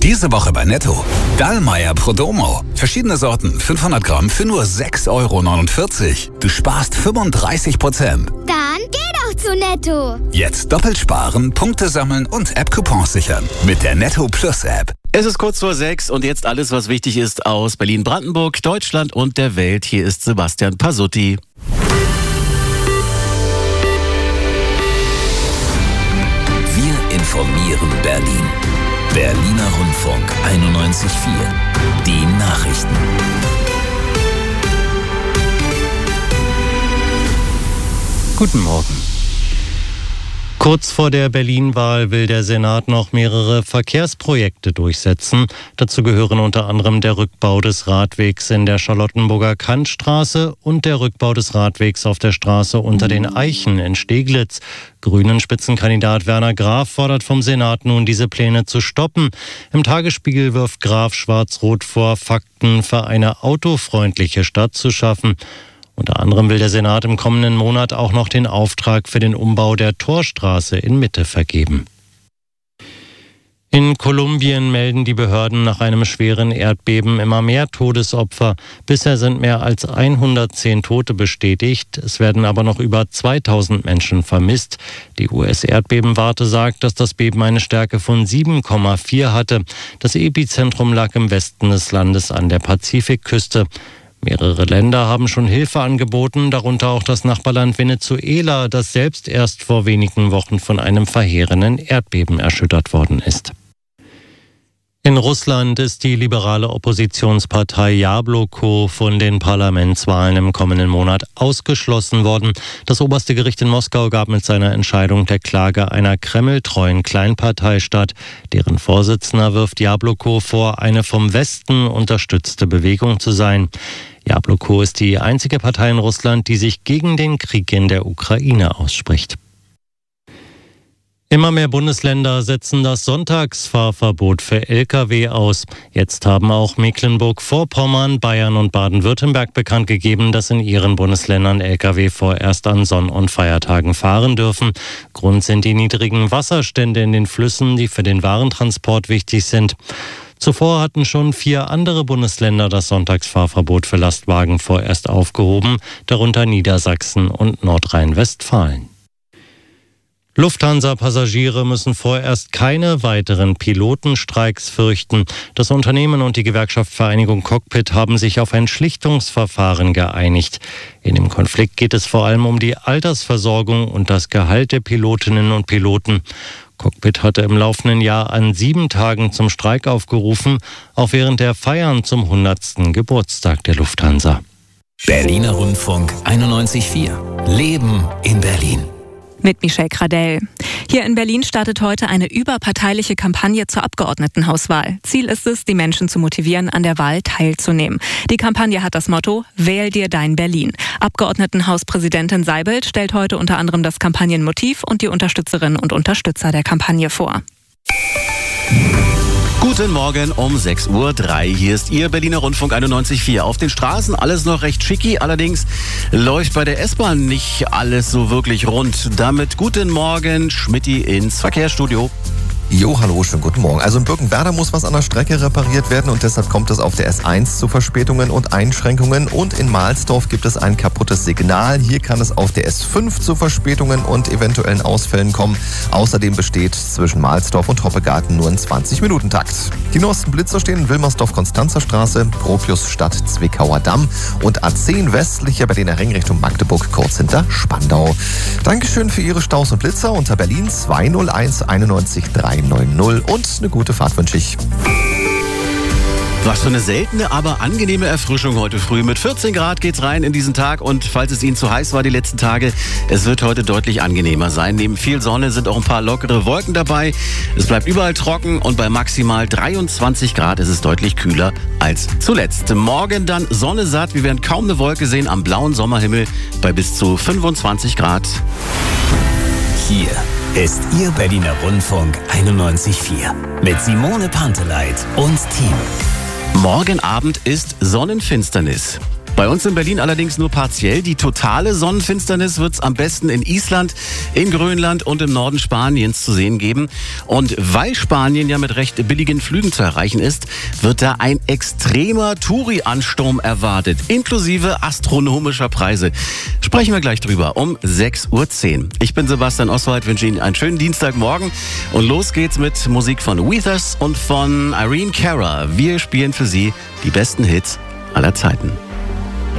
Diese Woche bei Netto. Dallmayr Prodomo. Verschiedene Sorten, 500 Gramm für nur 6,49 €. Du sparst 35%. Dann geh doch zu Netto. Jetzt doppelt sparen, Punkte sammeln und App-Coupons sichern. Mit der Netto Plus App. Es ist kurz vor 6 und jetzt alles, was wichtig ist aus Berlin-Brandenburg, Deutschland und der Welt. Hier ist Sebastian Pasutti. Wir informieren Berlin. Berliner Rundfunk 91.4. Die Nachrichten. Guten Morgen. Kurz vor der Berlin-Wahl will der Senat noch mehrere Verkehrsprojekte durchsetzen. Dazu gehören unter anderem der Rückbau des Radwegs in der Charlottenburger Kantstraße und der Rückbau des Radwegs auf der Straße unter den Eichen in Steglitz. Grünen-Spitzenkandidat Werner Graf fordert vom Senat nun, diese Pläne zu stoppen. Im Tagesspiegel wirft Graf Schwarz-Rot vor, Fakten für eine autofreundliche Stadt zu schaffen. Unter anderem will der Senat im kommenden Monat auch noch den Auftrag für den Umbau der Torstraße in Mitte vergeben. In Kolumbien melden die Behörden nach einem schweren Erdbeben immer mehr Todesopfer. Bisher sind mehr als 110 Tote bestätigt. Es werden aber noch über 2000 Menschen vermisst. Die US-Erdbebenwarte sagt, dass das Beben eine Stärke von 7,4 hatte. Das Epizentrum lag im Westen des Landes an der Pazifikküste. Mehrere Länder haben schon Hilfe angeboten, darunter auch das Nachbarland Venezuela, das selbst erst vor wenigen Wochen von einem verheerenden Erdbeben erschüttert worden ist. In Russland ist die liberale Oppositionspartei Jabloko von den Parlamentswahlen im kommenden Monat ausgeschlossen worden. Das oberste Gericht in Moskau gab mit seiner Entscheidung der Klage einer kremltreuen Kleinpartei statt. Deren Vorsitzender wirft Jabloko vor, eine vom Westen unterstützte Bewegung zu sein. Jabloko ist die einzige Partei in Russland, die sich gegen den Krieg in der Ukraine ausspricht. Immer mehr Bundesländer setzen das Sonntagsfahrverbot für Lkw aus. Jetzt haben auch Mecklenburg-Vorpommern, Bayern und Baden-Württemberg bekannt gegeben, dass in ihren Bundesländern Lkw vorerst an Sonn- und Feiertagen fahren dürfen. Grund sind die niedrigen Wasserstände in den Flüssen, die für den Warentransport wichtig sind. Zuvor hatten schon 4 andere Bundesländer das Sonntagsfahrverbot für Lastwagen vorerst aufgehoben, darunter Niedersachsen und Nordrhein-Westfalen. Lufthansa-Passagiere müssen vorerst keine weiteren Pilotenstreiks fürchten. Das Unternehmen und die Gewerkschaft Vereinigung Cockpit haben sich auf ein Schlichtungsverfahren geeinigt. In dem Konflikt geht es vor allem um die Altersversorgung und das Gehalt der Pilotinnen und Piloten. Cockpit hatte im laufenden Jahr an 7 Tagen zum Streik aufgerufen, auch während der Feiern zum 100. Geburtstag der Lufthansa. Berliner Rundfunk 91.4. Leben in Berlin. Mit Michelle Gradell. Hier in Berlin startet heute eine überparteiliche Kampagne zur Abgeordnetenhauswahl. Ziel ist es, die Menschen zu motivieren, an der Wahl teilzunehmen. Die Kampagne hat das Motto: Wähl dir dein Berlin. Abgeordnetenhauspräsidentin Seibelt stellt heute unter anderem das Kampagnenmotiv und die Unterstützerinnen und Unterstützer der Kampagne vor. Guten Morgen um 6:03 Uhr. Hier ist Ihr Berliner Rundfunk 91.4. Auf den Straßen alles noch recht schicki, allerdings läuft bei der S-Bahn nicht alles so wirklich rund. Damit guten Morgen, Schmitty ins Verkehrsstudio. Jo, hallo, schönen guten Morgen. Also in Birkenwerder muss was an der Strecke repariert werden und deshalb kommt es auf der S1 zu Verspätungen und Einschränkungen. Und in Mahlsdorf gibt es ein kaputtes Signal. Hier kann es auf der S5 zu Verspätungen und eventuellen Ausfällen kommen. Außerdem besteht zwischen Mahlsdorf und Hoppegarten nur ein 20-Minuten-Takt. Die neuesten Blitzer stehen in Wilmersdorf-Konstanzer-Straße, Propius-Stadt Zwickauer Damm und A10 westlicher Berliner Ring Richtung Magdeburg, kurz hinter Spandau. Dankeschön für Ihre Staus und Blitzer unter Berlin 201 91 390 und eine gute Fahrt wünsche ich. Was für eine seltene, aber angenehme Erfrischung heute früh. Mit 14 Grad geht's rein in diesen Tag und falls es Ihnen zu heiß war die letzten Tage, es wird heute deutlich angenehmer sein. Neben viel Sonne sind auch ein paar lockere Wolken dabei. Es bleibt überall trocken und bei maximal 23 Grad ist es deutlich kühler als zuletzt. Morgen dann Sonne satt. Wir werden kaum eine Wolke sehen am blauen Sommerhimmel bei bis zu 25 Grad. Hier ist Ihr Berliner Rundfunk 91.4 mit Simone Panteleit und Team. Morgen Abend ist Sonnenfinsternis. Bei uns in Berlin allerdings nur partiell. Die totale Sonnenfinsternis wird es am besten in Island, in Grönland und im Norden Spaniens zu sehen geben. Und weil Spanien ja mit recht billigen Flügen zu erreichen ist, wird da ein extremer Touri-Ansturm erwartet, inklusive astronomischer Preise. Sprechen wir gleich drüber um 6:10 Uhr. Ich bin Sebastian Oswald, wünsche Ihnen einen schönen Dienstagmorgen und los geht's mit Musik von Weathers und von Irene Cara. Wir spielen für Sie die besten Hits aller Zeiten.